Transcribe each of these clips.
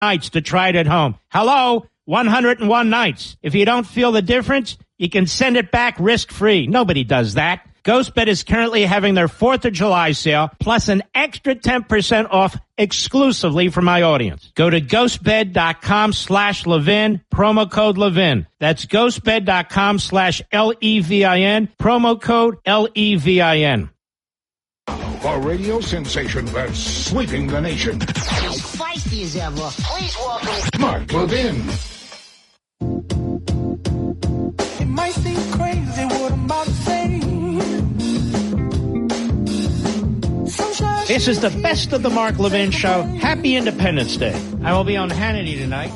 nights to try it at home. Hello? 101 nights. If you don't feel the difference, you can send it back risk-free. Nobody does that. GhostBed is currently having their 4th of July sale, plus an extra 10% off exclusively for my audience. Go to ghostbed.com/Levin, promo code Levin. That's ghostbed.com/LEVIN, promo code LEVIN. A radio sensation that's sweeping the nation. As feisty as ever. Please welcome Mark Levin. It might seem crazy what I'm about to say. This is the best of the Mark Levin Show. Happy Independence Day. I will be on Hannity tonight.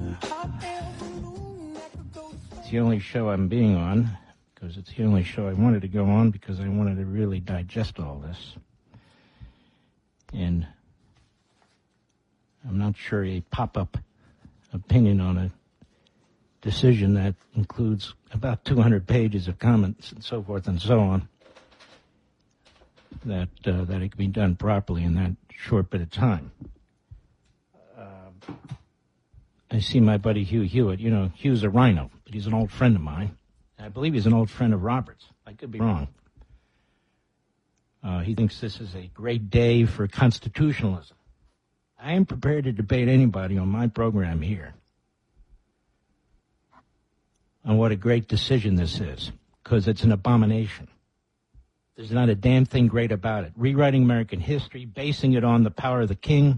It's the only show I'm being on, because it's the only show I wanted to go on, because I wanted to really digest all this. And I'm not sure a pop-up opinion on a decision that includes about 200 pages of comments and so forth and so on, that it can be done properly in that short bit of time. I see my buddy Hugh Hewitt. You know, Hugh's a rhino, but he's an old friend of mine. I believe he's an old friend of Robert's. I could be wrong. He thinks this is a great day for constitutionalism. I am prepared to debate anybody on my program here on what a great decision this is, because it's an abomination. There's not a damn thing great about it. Rewriting American history, basing it on the power of the king,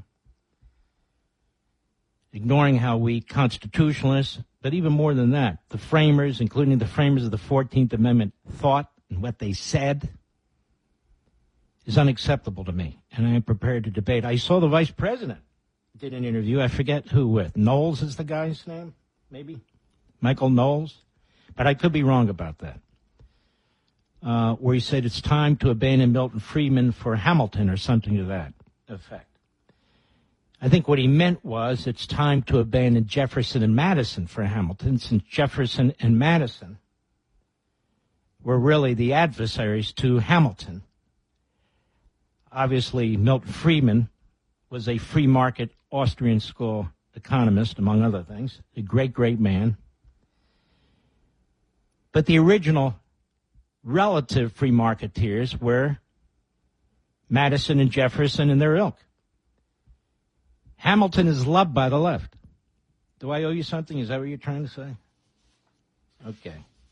ignoring how we constitutionalists, but even more than that, the framers, including the framers of the 14th Amendment, thought and what they said is unacceptable to me, and I am prepared to debate. I saw the vice president did an interview. I forget who with. Knowles is the guy's name, maybe? Michael Knowles? But I could be wrong about that. Where he said it's time to abandon Milton Friedman for Hamilton or something to that effect. I think what he meant was it's time to abandon Jefferson and Madison for Hamilton, since Jefferson and Madison were really the adversaries to Hamilton. Obviously, Milton Friedman was a free market Austrian school economist, among other things, a great, great man. But the original relative free marketeers were Madison and Jefferson and their ilk. Hamilton is loved by the left. Do I owe you something? Is that what you're trying to say? Okay.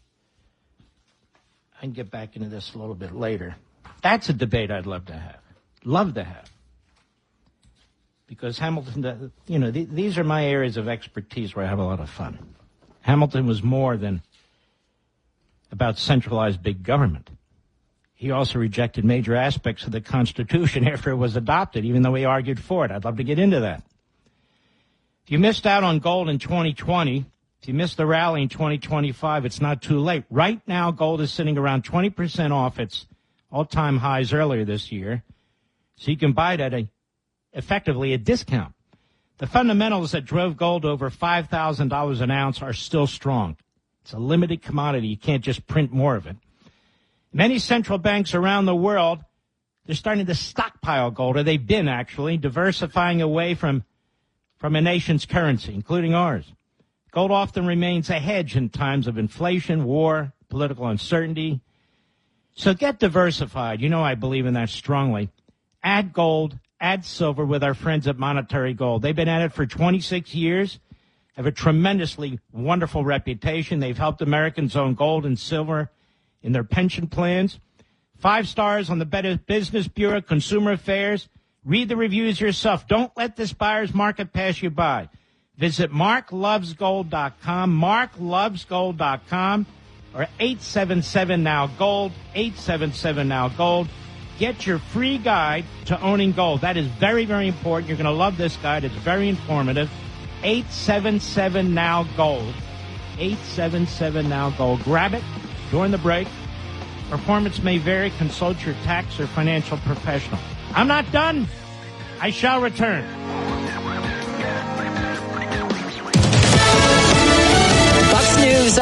I can get back into this a little bit later. That's a debate I'd love to have. Love to have. Because Hamilton, you know, these are my areas of expertise where I have a lot of fun. Hamilton was more than about centralized big government. He also rejected major aspects of the Constitution after it was adopted, even though he argued for it. I'd love to get into that. If you missed out on gold in 2020, if you missed the rally in 2025, it's not too late. Right now, gold is sitting around 20% off its all-time highs earlier this year, so you can buy it at effectively a discount. The fundamentals that drove gold over $5,000 an ounce are still strong. It's a limited commodity. You can't just print more of it. Many central banks around the world, they're starting to stockpile gold, or they've been actually, diversifying away from a nation's currency, including ours. Gold often remains a hedge in times of inflation, war, political uncertainty. So get diversified. You know I believe in that strongly. Add gold, add silver with our friends at Monetary Gold. They've been at it for 26 years, have a tremendously wonderful reputation. They've helped Americans own gold and silver in their pension plans. 5 stars on the Better Business Bureau, Consumer Affairs. Read the reviews yourself. Don't let this buyer's market pass you by. Visit marklovesgold.com, marklovesgold.com, or 877-NOW-GOLD, 877-NOW-GOLD. Get your free guide to owning gold. That is very, very important. You're going to love this guide. It's very informative. 877-NOW-GOLD, 877-NOW-GOLD. Grab it during the break. Performance may vary. Consult your tax or financial professional. I'm not done. I shall return. Fox News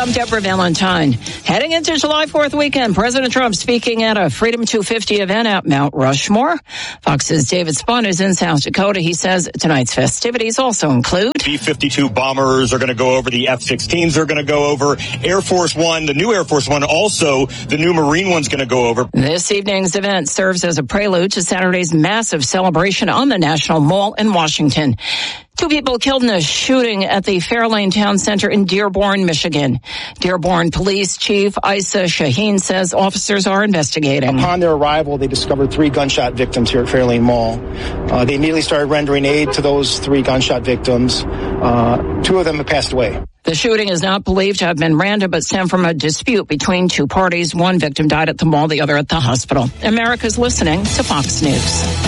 I'm Deborah Valentine. Heading into July 4th weekend, President Trump speaking at a Freedom 250 event at Mount Rushmore. Fox's David Spahn is in South Dakota. He says tonight's festivities also include B-52 bombers are going to go over. The F-16s are going to go over. Air Force One, the new Air Force One, also the new Marine One's going to go over. This evening's event serves as a prelude to Saturday's massive celebration on the National Mall in Washington. 2 people killed in a shooting at the Fairlane Town Center in Dearborn, Michigan. Dearborn Police Chief Isa Shaheen says officers are investigating. Upon their arrival, they discovered 3 gunshot victims here at Fairlane Mall. They immediately started rendering aid to those 3 gunshot victims. 2 of them have passed away. The shooting is not believed to have been random, but stemmed from a dispute between 2 parties. One victim died at the mall, the other at the hospital. America's listening to Fox News.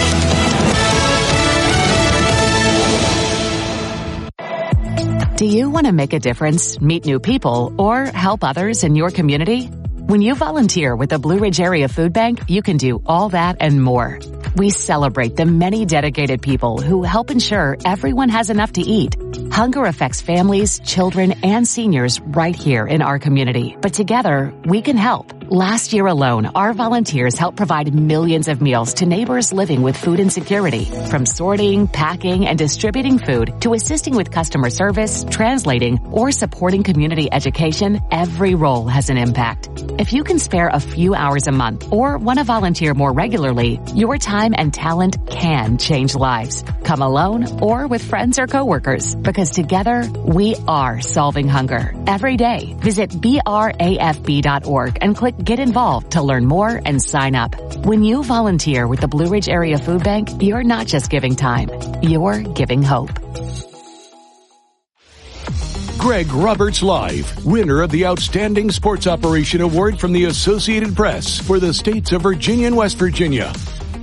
Do you want to make a difference, meet new people, or help others in your community? When you volunteer with the Blue Ridge Area Food Bank, you can do all that and more. We celebrate the many dedicated people who help ensure everyone has enough to eat. Hunger affects families, children, and seniors right here in our community. But together, we can help. Last year alone, our volunteers helped provide millions of meals to neighbors living with food insecurity. From sorting, packing, and distributing food to assisting with customer service, translating, or supporting community education, every role has an impact. If you can spare a few hours a month or want to volunteer more regularly, your time and talent can change lives. Come alone or with friends or coworkers, because together we are solving hunger. Every day, visit brafb.org and click Get Involved to learn more and sign up. When you volunteer with the Blue Ridge Area Food Bank, you're not just giving time, you're giving hope. Greg Roberts Live, winner of the Outstanding Sports Operation Award from the Associated Press for the states of Virginia and West Virginia.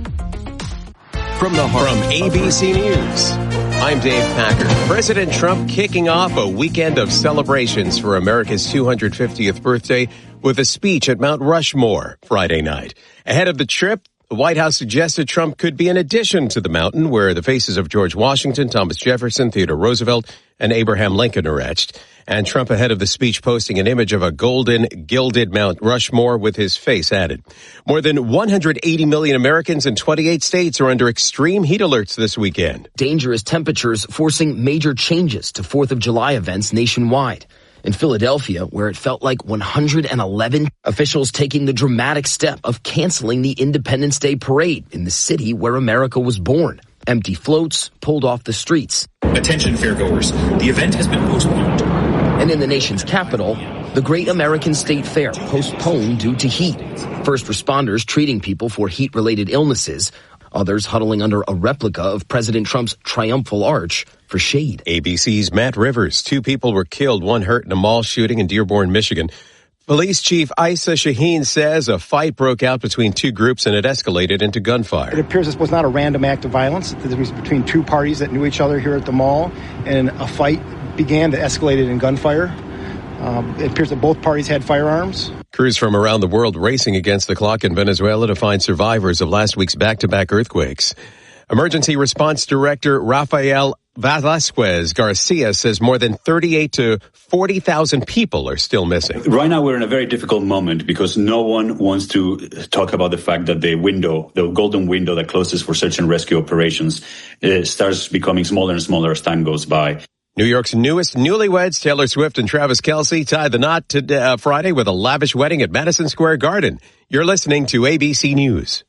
From ABC News, I'm Dave Packer. President Trump kicking off a weekend of celebrations for America's 250th birthday with a speech at Mount Rushmore Friday night. Ahead of the trip, the White House suggested Trump could be an addition to the mountain where the faces of George Washington, Thomas Jefferson, Theodore Roosevelt, and Abraham Lincoln are etched. And Trump ahead of the speech posting an image of a golden gilded Mount Rushmore with his face added. More than 180 million Americans in 28 states are under extreme heat alerts this weekend. Dangerous temperatures forcing major changes to 4th of July events nationwide. In Philadelphia, where it felt like 111, officials taking the dramatic step of canceling the Independence Day parade in the city where America was born. Empty floats pulled off the streets. Attention, fairgoers. The event has been postponed. And in the nation's capital, the Great American State Fair postponed due to heat. First responders treating people for heat-related illnesses. Others huddling under a replica of President Trump's triumphal arch for shade. ABC's Matt Rivers. 2 people were killed, 1 hurt in a mall shooting in Dearborn, Michigan. Police Chief Isa Shaheen says a fight broke out between 2 groups and it escalated into gunfire. It appears this was not a random act of violence. It was between 2 parties that knew each other here at the mall, and a fight began that escalated in gunfire. It appears that both parties had firearms. Crews from around the world racing against the clock in Venezuela to find survivors of last week's back-to-back earthquakes. Emergency Response Director Rafael Velasquez Garcia says more than 38 to 40,000 people are still missing. Right now, we're in a very difficult moment because no one wants to talk about the fact that the golden window that closes for search and rescue operations, starts becoming smaller and smaller as time goes by. New York's newest newlyweds, Taylor Swift and Travis Kelce, tied the knot today, Friday with a lavish wedding at Madison Square Garden. You're listening to ABC News.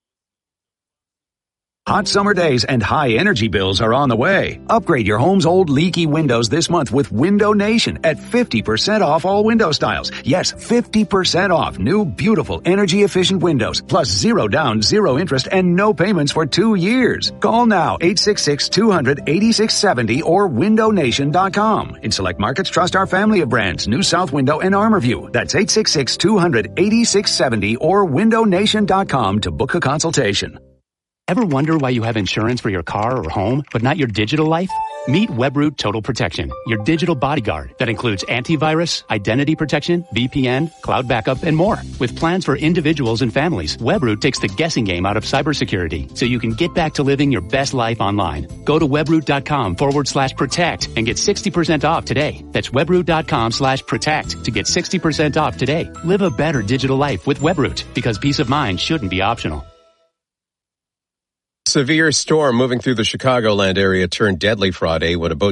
Hot summer days and high energy bills are on the way. Upgrade your home's old leaky windows this month with Window Nation at 50% off all window styles. Yes, 50% off new, beautiful, energy-efficient windows, plus 0 down, 0 interest, and no payments for 2 years. Call now, 866-200-8670 or windownation.com. In select markets, trust our family of brands, New South Window and ArmorView. That's 866-200-8670 or windownation.com to book a consultation. Ever wonder why you have insurance for your car or home, but not your digital life? Meet Webroot Total Protection, your digital bodyguard that includes antivirus, identity protection, VPN, cloud backup, and more. With plans for individuals and families, Webroot takes the guessing game out of cybersecurity so you can get back to living your best life online. Go to webroot.com/protect and get 60% off today. That's webroot.com/protect to get 60% off today. Live a better digital life with Webroot, because peace of mind shouldn't be optional. Severe storm moving through the Chicagoland area turned deadly Friday when a boat